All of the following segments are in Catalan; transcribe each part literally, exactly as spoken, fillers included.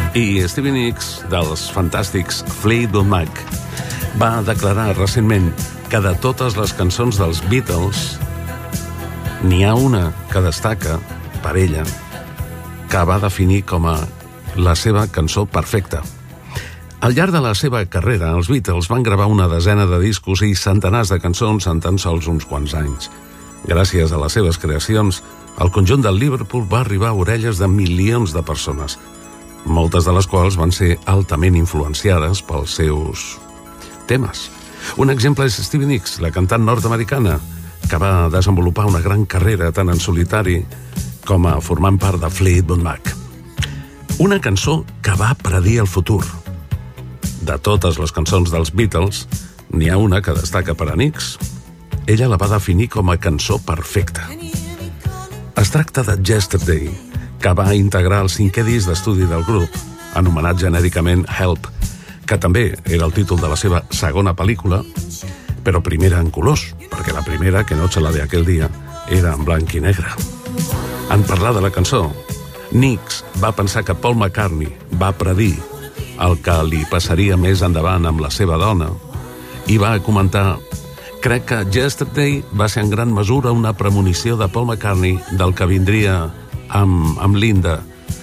I Stevie Nicks, dels fantàstics Fleetwood Mac, va declarar recentment que de totes les cançons dels Beatles n'hi ha una que destaca per ella, que va definir com a la seva cançó perfecta. Al llarg de la seva carrera, els Beatles van gravar una desena de discos i centenars de cançons en tan sols uns quants anys. Gràcies a les seves creacions, el conjunt del Liverpool va arribar a orelles de milions de persones, moltes de les quals van ser altament influenciades pels seus temes. Un exemple és Stevie Nicks, la cantant nord-americana, que va desenvolupar una gran carrera tant en solitari com a formant part de Fleetwood Mac. Una cançó que va predir el futur. De totes les cançons dels Beatles, n'hi ha una que destaca per a Nicks. Ella la va definir com a cançó perfecta. Es tracta de Yesterday, que va integrar el cinquè disc d'estudi del grup, anomenat genèricament Help, que també era el títol de la seva segona pel·lícula, però primera en colors, perquè la primera, Que noche la de aquel día, era en blanc i negre. En parlar de la cançó, Nicks va pensar que Paul McCartney va predir el que li passaria més endavant amb la seva dona i va comentar: crec que Yesterday va ser en gran mesura una premonició de Paul McCartney del que vindria amb, amb Linda,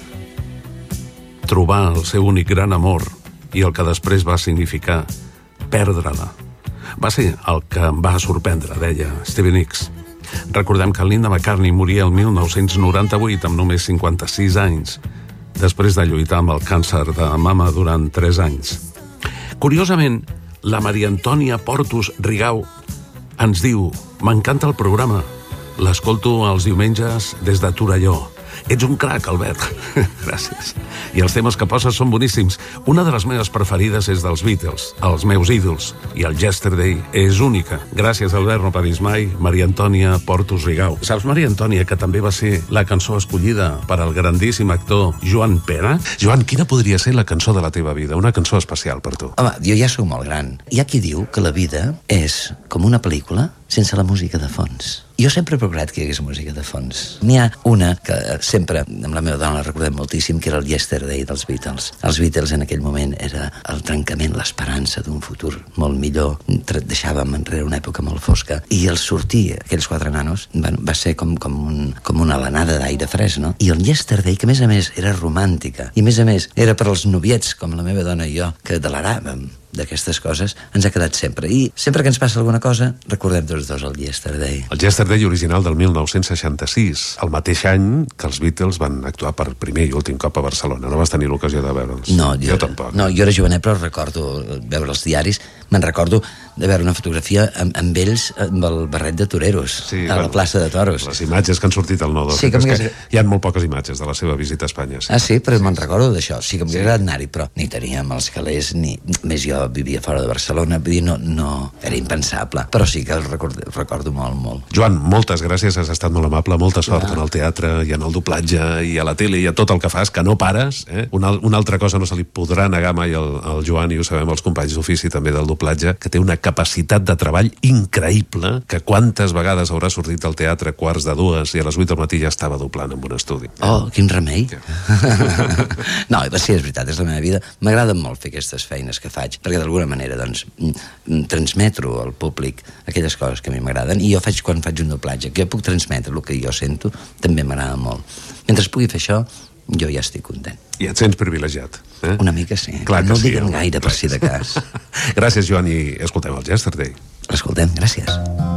trobar el seu únic gran amor i el que després va significar perdre-la. Va ser el que em va sorprendre, deia Stevie Nicks. Recordem que Linda McCartney moria el mil nou-cents noranta-vuit amb només cinquanta-sis anys, després de lluitar amb el càncer de mama durant tres anys. Curiosament, la Maria Antònia Portus Rigau ens diu: m'encanta el programa, l'escolto els diumenges des de Torelló. Ets un crac, Albert. Gràcies. I els temes que poses són boníssims. Una de les meves preferides és dels Beatles, els meus ídols, i el Yesterday és única. Gràcies, Albert, no paris mai. Maria Antònia Portus Rigau. Saps, Maria Antònia, que també va ser la cançó escollida per al grandíssim actor Joan Pera? Joan, quina podria ser la cançó de la teva vida? Una cançó especial per tu. Home, jo ja sóc molt gran. Hi ha qui diu que la vida és com una pel·lícula sense la música de fons. Jo sempre he procurat que hi hagués música de fons. N'hi ha una que sempre, amb la meva dona la recordem moltíssim, que era el Yesterday dels Beatles. Els Beatles en aquell moment era el trencament, l'esperança d'un futur molt millor. Deixàvem enrere una època molt fosca. I el sortir, aquells quatre nanos, bueno, va ser com, com, un, com una alenada d'aire fresc, no? I el Yesterday, que a més a més era romàntica, i a més a més era per als noviets, com la meva dona i jo, que deleràvem d'aquestes coses, ens ha quedat sempre. I sempre que ens passa alguna cosa, recordem tots dos el Yesterday. El Yesterday original del mil nou-cents seixanta-sis, el mateix any que els Beatles van actuar per primer i últim cop a Barcelona. No vas tenir l'ocasió de veure'ls? No, jo, jo tampoc. No, jo era jovenet, però recordo veure els diaris. Me'n recordo de veure una fotografia amb, amb ells amb el barret de toreros, sí, a la plaça de Toros. Les imatges que han sortit al nou dos. Sí, que és que hi ha molt poques imatges de la seva visita a Espanya. Sí. Ah, sí? Però sí, me'n recordo d'això. Sí que m'hauria agradat anar-hi, però ni teníem els calés, ni... Més jo vivia fora de Barcelona, vull dir, no, no... Era impensable. Però sí que el recordo, recordo molt, molt. Joan, moltes gràcies, has estat molt amable, molta sort ah. en el teatre i en el doblatge i a la tele i a tot el que fas, que no pares, eh? Una, una altra cosa no se li podrà negar mai al, al Joan, i ho sabem els companys d'ofici també del doblatge, que té una capacitat de treball increïble, que quantes vegades haurà sortit del teatre a quarts de dues i a les vuit del matí ja estava doblant en un estudi. Oh, quin remei! No, sí, és veritat, és la meva vida. M'agrada molt fer aquestes feines que faig, perquè d'alguna manera, doncs, transmetro al públic aquelles coses que a mi m'agraden, i jo faig, quan faig un doblatge, que jo puc transmetre el que jo sento, també m'agrada molt. Mentre pugui fer això, jo ja estic content. I et sents privilegiat, eh? Una mica sí. Clar que no sí, ho diguem home, gaire, per si de cas. Gràcies, Joan, i escoltem el Yesterday. L'escoltem, gràcies.